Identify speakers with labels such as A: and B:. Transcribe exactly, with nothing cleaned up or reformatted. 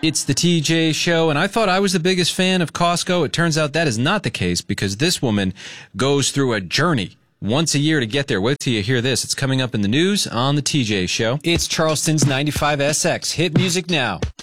A: It's the T J Show, and I thought I was the biggest fan of Costco. It turns out that is not the case because this woman goes through a journey once a year to get there. Wait till you hear this. It's coming up in the news on the T J Show. It's Charleston's ninety-five S X. Hit music now.